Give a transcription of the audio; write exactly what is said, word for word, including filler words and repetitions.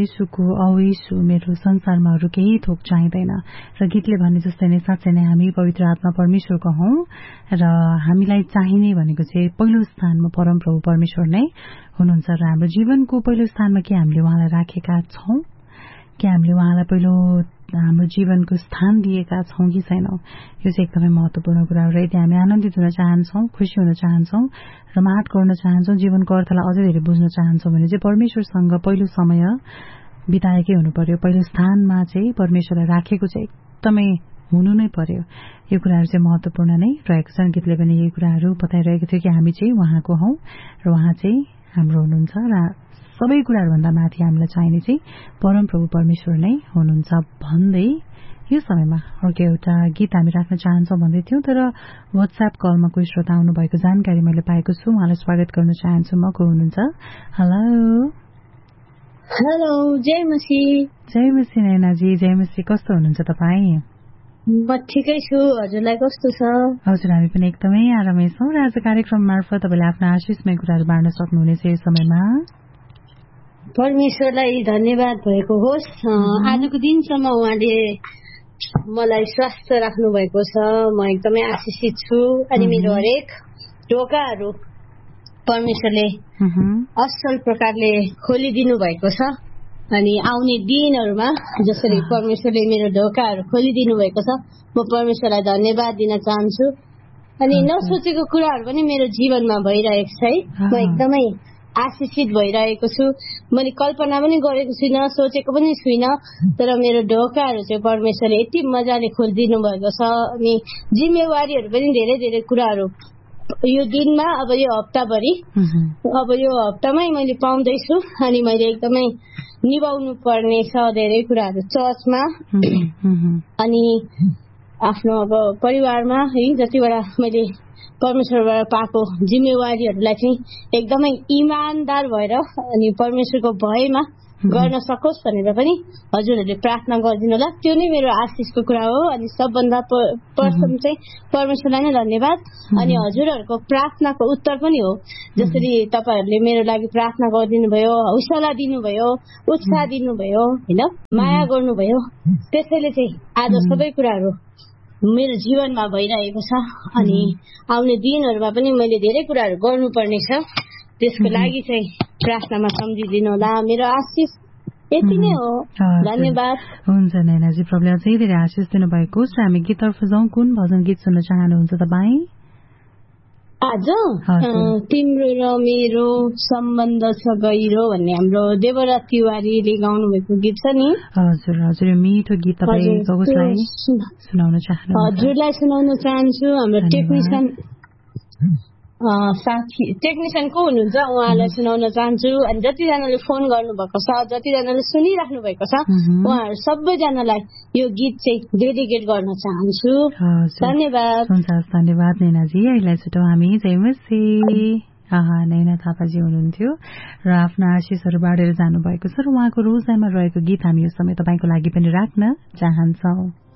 येशूको औ येशू मेरो संसारमा अरू केही थोक चाहिँदैन। र गीतले भने जस्तै नै साँच्चै नै हामी पवित्र आत्मा परमेश्वरको हौं र हामीलाई चाहिने भनेको चाहिँ पहिलो स्थानमा परमप्रभु परमेश्वर नै हुनुहुन्छ र हाम्रो जीवनको पहिलो स्थानमा के हामीले उहाँलाई राखेका छौं, के हामीले उहाँलाई पहिलो हाम्रो जीवनको स्थान दिएका छौं कि छैनौं, यो चाहिँ एकदमै महत्वपूर्ण कुरा हो। र यदि हामी आनन्दित हुन चाहन्छौं, खुसी हुन चाहन्छौं, रमाट गर्न चाहन्छौं, जीवनको अर्थलाई अझै धेरै बुझ्न चाहन्छौं भने चाहिँ परमेश्वरसँग पहिलो समय बिताएकै हुनु पर्यो। पहिलो स्थानमा चाहिँ परमेश्वरलाई राखेको चाहिँ एकदमै हुनु नै पर्यो। यो कुराहरू चाहिँ महत्वपूर्ण नै रहेको छन्। गीतले पनि यही कुराहरू बताइरहेको थियो कि हामी चाहिँ उहाँको हौं र उहाँ चाहिँ हाम्रो हुनुहुन्छ र सबै कुराहरूभन्दा माथि हामीलाई चाहिने चाहिँ परमप्रभु परमेश्वर नै हुनुहुन्छ भन्दै यो समयमा अर्को एउटा गीत हामी राख्न चाहन्छौँ भन्दै थियौं। तर व्हाट्सएप कलमा कोही श्रोता आउनु भएको जानकारी मैले पाएको छु, उहाँलाई स्वागत गर्न चाहन्छु। म को हुनुहुन्छ? हेलो हेलो, जय मसी। जय मसी नैनाजी, जय मसी। कस्तो हुनुहुन्छ तपाईँ? म ठिकै छु, हजुरलाई कस्तो छ? हजुर, हामी पनि एकदमै आरामै छौँ र आज कार्यक्रम मार्फत तपाईँले आफ्नो आशिषमय कुराहरू बाँड्न सक्नुहुनेछ यो समयमा। परमेश्वरलाई धन्यवाद भएको होस्। आजको दिनसम्म उहाँले मलाई स्वस्थ राख्नु भएको छ, म एकदमै आशिषित छु। अनि मेरो हरेक ढोकाहरू परमेश्वरले असल प्रकारले खोलिदिनु भएको छ। अनि आउने दिनहरूमा जसरी परमेश्वरले मेरो ढोकाहरू खोलिदिनु भएको छ, म परमेश्वरलाई धन्यवाद दिन चाहन्छु। अनि नसोचेको कुराहरू पनि मेरो जीवनमा भइरहेको छ है, म एकदमै आशिषित भइरहेको छु। मैले कल्पना पनि गरेको छुइनँ, सोचेको पनि छुइनँ, तर मेरो ढोकाहरू चाहिँ परमेश्वरले यति मजाले खोलिदिनु भएको छ। अनि जिम्मेवारीहरू पनि धेरै धेरै कुराहरू यो दिनमा, अब यो हप्ताभरि, अब यो हप्तामै मैले पाउँदैछु। अनि मैले एकदमै निभाउनु पर्ने छ धेरै कुराहरू चर्चमा अनि आफ्नो अब परिवारमा है, जतिवटा मैले परमेश्वरबाट पाएको जिम्मेवारीहरूलाई चाहिँ एकदमै इमानदार भएर अनि परमेश्वरको भयमा गर्न सकोस् भनेर पनि हजुरहरूले प्रार्थना गरिदिनु होला। त्यो नै मेरो आशिषको कुरा हो। अनि सबभन्दा प्रथम चाहिँ परमेश्वरलाई नै धन्यवाद। अनि हजुरहरूको प्रार्थनाको उत्तर पनि हो, जसरी तपाईँहरूले मेरो लागि प्रार्थना गरिदिनु भयो, हौसला दिनुभयो, उत्साह दिनुभयो, होइन, माया गर्नुभयो। त्यसैले चाहिँ आज सबै कुराहरू मेरो जीवनमा भइरहेको छ। अनि आउने दिनहरूमा पनि मैले धेरै कुराहरू गर्नुपर्ने छ, त्यसको लागि चाहिँ प्रार्थनामा सम्झिदिनु होला। मेरो आशिष यति नै हो। धन्यवाद। हुन्छ नैनाजी, प्रभुले अझै धेरै आशिष दिनुभएको छ। हामी गीततर्फ जाउँ। कुन भजन गीत सुन्न चाहनुहुन्छ तपाईँ आज? तिम्रो र मेरो सम्बन्ध छ गहिरो भन्ने हाम्रो देवराज तिवारीले गाउनु भएको गीत छ नि। हजुर हजुर, मिठो गीत तपाईँ कसलाई सुनाउन चाहनुहुन्छ? हजुरलाई सुनाउन चाहन्छु। हाम्रो टेक्निसियन साथी टेक्निसियन को हुनुहुन्छ उहाँलाई सुनाउन चाहन्छु। अनि जतिजनाले फोन गर्नुभएको छ, जतिजनाले सुनिराख्नु भएको छ, उहाँहरू सबैजनालाई यो गीत चाहिँ डेडिकेट गर्न चाहन्छु। धन्यवाद। हुन्छ, धन्यवाद नैनाजी। अहिले छुट्यौँ हामी। जय मसी। आहा, नैना थापाजी हुनुहुन्थ्यो र आफ्ना आशिषहरू बाँडेर जानुभएको छ र उहाँको रोजाइमा रहेको गीत हामी यो समय तपाईँको लागि पनि राख्न चाहन्छौँ।